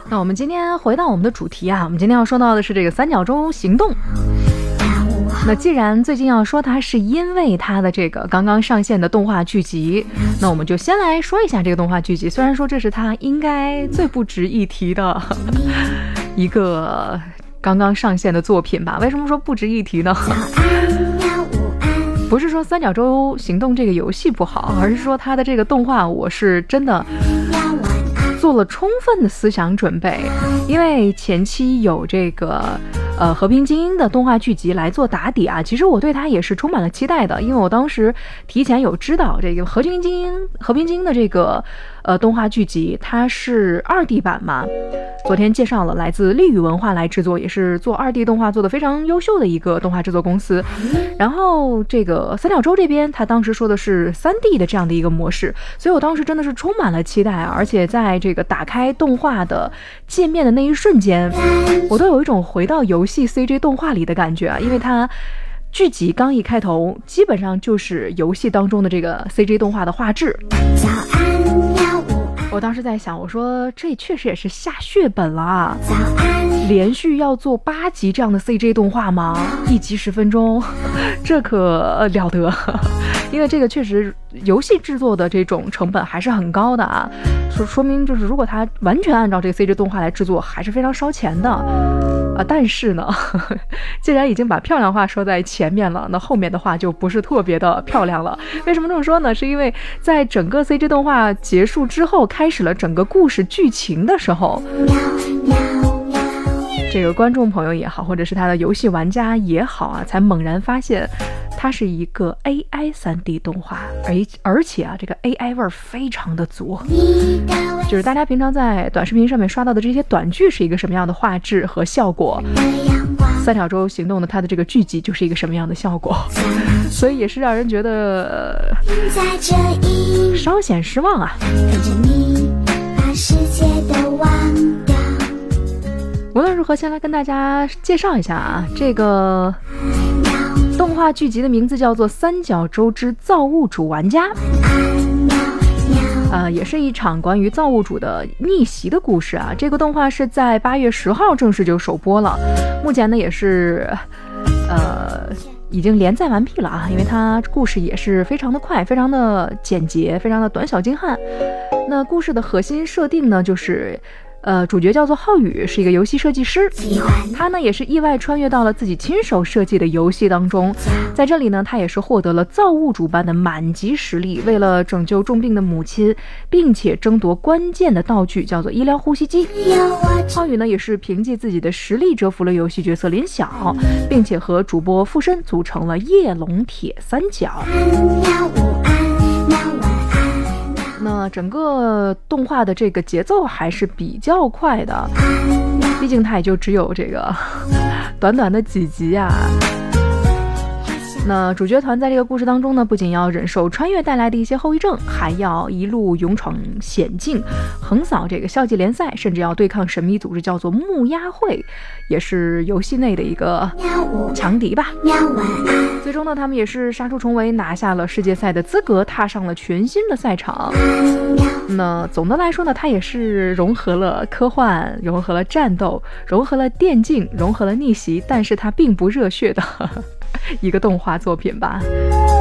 那我们今天回到我们的主题啊，我们今天要说到的是这个三角洲行动。那既然最近要说它，是因为它的这个刚刚上线的动画剧集，那我们就先来说一下这个动画剧集。虽然说这是它应该最不值一提的一个刚刚上线的作品吧。为什么说不值一提呢？不是说三角洲行动这个游戏不好，而是说它的这个动画我是真的做了充分的思想准备，因为前期有这个和平精英的动画剧集来做打底啊，其实我对它也是充满了期待的，因为我当时提前有知道这个和平精英的这个动画剧集它是2D 版嘛，昨天介绍了来自丽宇文化来制作，也是做2D 动画做的非常优秀的一个动画制作公司。然后这个三角洲这边他当时说的是 3D 的这样的一个模式，所以我当时真的是充满了期待啊，而且在这个打开动画的界面的那一瞬间，我都有一种回到游戏 CG 动画里的感觉啊，因为它剧集刚一开头基本上就是游戏当中的这个 CG 动画的画质。我当时在想，我说这确实也是下血本了啊，连续要做8集这样的 CG 动画吗？1集10分钟，这可了得。因为这个确实游戏制作的这种成本还是很高的啊，说明就是如果它完全按照这个 CG 动画来制作还是非常烧钱的啊。但是呢既然已经把漂亮话说在前面了，那后面的话就不是特别的漂亮了。为什么这么说呢？是因为在整个 CG 动画结束之后，开始了整个故事剧情的时候，这个观众朋友也好，或者是他的游戏玩家也好啊，才猛然发现它是一个 AI 3D 动画，而且啊，这个 AI 味儿非常的足，就是大家平常在短视频上面刷到的这些短剧是一个什么样的画质和效果，三角洲行动的它的这个剧集就是一个什么样的效果，所以也是让人觉得稍显失望啊。无论如何，先来跟大家介绍一下啊，这个动画剧集的名字叫做《三角洲之造物主玩家》，也是一场关于造物主的逆袭的故事啊。这个动画是在8月10号正式就首播了，目前呢也是已经连载完毕了啊，因为它故事也是非常的快，非常的简洁，非常的短小精悍。那故事的核心设定呢，就是主角叫做浩宇，是一个游戏设计师，他呢也是意外穿越到了自己亲手设计的游戏当中，在这里呢他也是获得了造物主般的满级实力，为了拯救重病的母亲，并且争夺关键的道具叫做医疗呼吸机。浩宇呢也是凭借自己的实力折服了游戏角色林晓，并且和主播附身组成了夜龙铁三角。那整个动画的这个节奏还是比较快的，毕竟它也就只有这个短短的几集啊。那主角团在这个故事当中呢，不仅要忍受穿越带来的一些后遗症，还要一路勇闯险境，横扫这个校际联赛，甚至要对抗神秘组织叫做木鸭会，也是游戏内的一个强敌吧。最终呢，他们也是杀出重围，拿下了世界赛的资格，踏上了全新的赛场。那总的来说呢，它也是融合了科幻，融合了战斗，融合了电竞，融合了逆袭，但是它并不热血的一个动画作品吧。